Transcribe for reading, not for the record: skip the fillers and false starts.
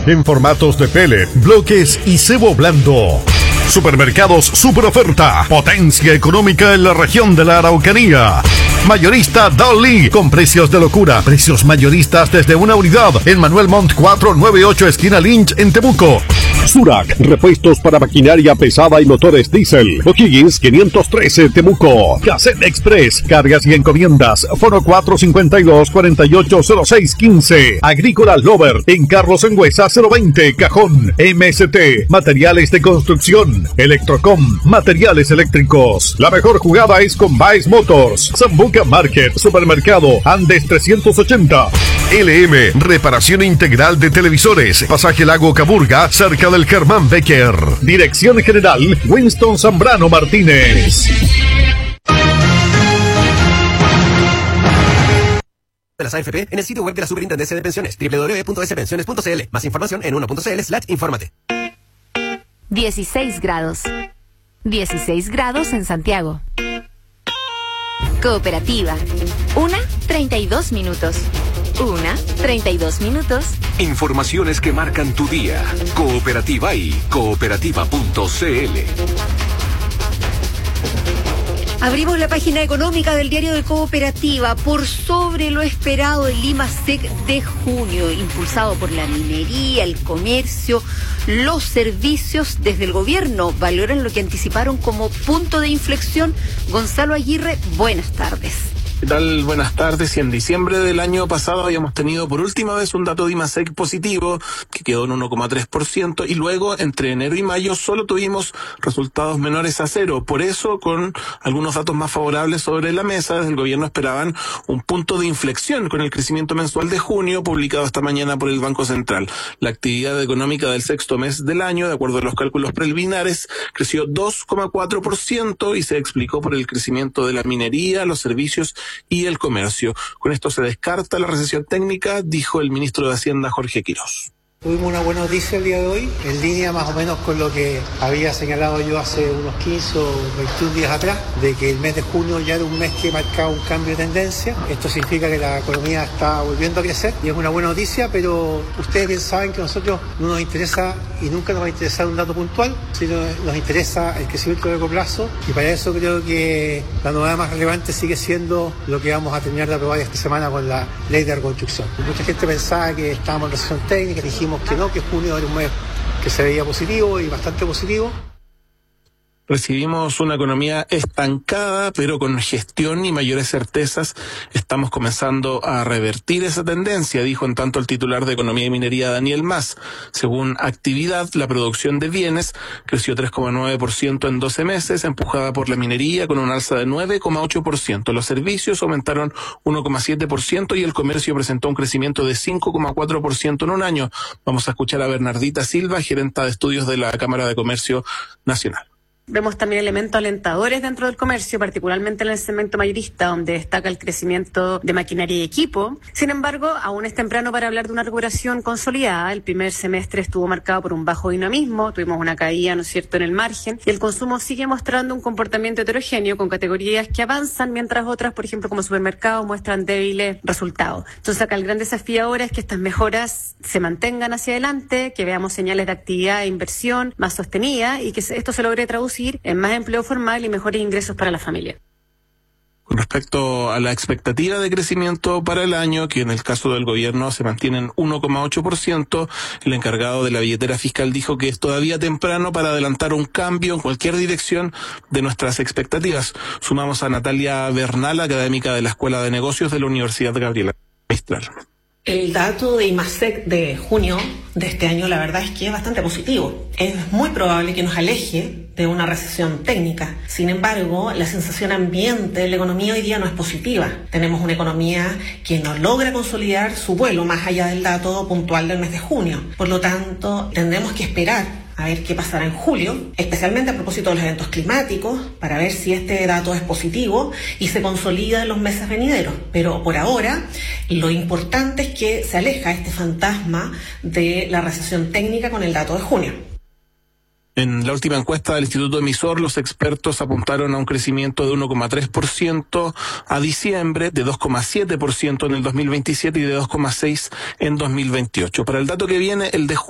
en formatos de pellet, bloques y cebo blando. Supermercados Super Oferta, potencia económica en la región de la Araucanía. Mayorista Dalí, con precios de locura, precios mayoristas desde una unidad en Manuel Montt 498 esquina Lynch en Temuco. Surac, repuestos para maquinaria pesada y motores diésel. O'Higgins 513 Temuco. Cassette Express, cargas y encomiendas. Foro 452-480615. Agrícola Lover, en Carlos Engüesa 020 Cajón. MST, materiales de construcción. Electrocom, materiales eléctricos. La mejor jugada es con Baez Motors. Zambuca Market, Supermercado Andes 380. LM, reparación integral de televisores. Pasaje Lago Caburga, cerca del Germán Becker. Dirección General Winston Zambrano Martínez. De las AFP en el sitio web de la Superintendencia de Pensiones, www.spensiones.cl. Más información en 1.cl/infórmate. 16 grados. 16 grados en Santiago. Cooperativa. 1:32 minutos. 1:32 minutos. Informaciones que marcan tu día. Cooperativa y cooperativa.cl. Abrimos la página económica del diario de Cooperativa. Por sobre lo esperado, el IMASEC de junio, impulsado por la minería, el comercio, los servicios. Desde el gobierno valoran lo que anticiparon como punto de inflexión. Gonzalo Aguirre, buenas tardes. ¿Qué tal? Buenas tardes. Y en diciembre del año pasado habíamos tenido por última vez un dato de IMASEC positivo, que quedó en 1,3%, y luego entre enero y mayo solo tuvimos resultados menores a cero. Por eso, con algunos datos más favorables sobre la mesa, desde el gobierno esperaban un punto de inflexión con el crecimiento mensual de junio, publicado esta mañana por el Banco Central. La actividad económica del sexto mes del año, de acuerdo a los cálculos preliminares, creció 2,4% y se explicó por el crecimiento de la minería, los servicios y el comercio. Con esto se descarta la recesión técnica, dijo el ministro de Hacienda, Jorge Quirós. Tuvimos una buena noticia el día de hoy, en línea más o menos con lo que había señalado yo hace unos 15 o 21 días atrás, de que el mes de junio ya era un mes que marcaba un cambio de tendencia. Esto significa que la economía está volviendo a crecer y es una buena noticia, pero ustedes bien saben que a nosotros no nos interesa y nunca nos va a interesar un dato puntual, sino nos interesa el crecimiento a largo plazo, y para eso creo que la novedad más relevante sigue siendo lo que vamos a terminar de aprobar esta semana con la ley de reconstrucción. Mucha gente pensaba que estábamos en recesión técnica, dijimos que no, que junio era un mes que se veía positivo y bastante positivo. Recibimos una economía estancada, pero con gestión y mayores certezas estamos comenzando a revertir esa tendencia, dijo en tanto el titular de Economía y Minería, Daniel Mas. Según actividad, la producción de bienes creció 3,9% en 12 meses, empujada por la minería con un alza de 9,8%. Los servicios aumentaron 1,7% y el comercio presentó un crecimiento de 5,4% en un año. Vamos a escuchar a Bernardita Silva, gerenta de estudios de la Cámara de Comercio Nacional. Vemos también elementos alentadores dentro del comercio, particularmente en el segmento mayorista, donde destaca el crecimiento de maquinaria y equipo. Sin embargo, aún es temprano para hablar de una recuperación consolidada. El primer semestre estuvo marcado por un bajo dinamismo, tuvimos una caída, ¿no es cierto?, en el margen, y el consumo sigue mostrando un comportamiento heterogéneo, con categorías que avanzan, mientras otras, por ejemplo, como supermercados, muestran débiles resultados. Entonces, acá el gran desafío ahora es que estas mejoras se mantengan hacia adelante, que veamos señales de actividad e inversión más sostenida y que esto se logre traducir en más empleo formal y mejores ingresos para la familia. Con respecto a la expectativa de crecimiento para el año, que en el caso del gobierno se mantiene en 1,8%, el encargado de la billetera fiscal dijo que es todavía temprano para adelantar un cambio en cualquier dirección de nuestras expectativas. Sumamos a Natalia Bernal, académica de la Escuela de Negocios de la Universidad Gabriela Mistral. El dato de IMASEC de junio de este año, la verdad es que es bastante positivo. Es muy probable que nos aleje de una recesión técnica. Sin embargo, la sensación ambiente de la economía hoy día no es positiva. Tenemos una economía que no logra consolidar su vuelo más allá del dato puntual del mes de junio. Por lo tanto, tendremos que esperar a ver qué pasará en julio, especialmente a propósito de los eventos climáticos, para ver si este dato es positivo y se consolida en los meses venideros. Pero por ahora, lo importante es que se aleja este fantasma de la recesión técnica con el dato de junio. En la última encuesta del Instituto Emisor, los expertos apuntaron a un crecimiento de 1,3% a diciembre, de 2,7% en el 2027 y de 2,6% en 2028. Para el dato que viene, el de